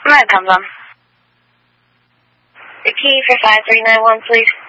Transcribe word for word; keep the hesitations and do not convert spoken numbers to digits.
My Tom Tom. The key for five three nine one, please.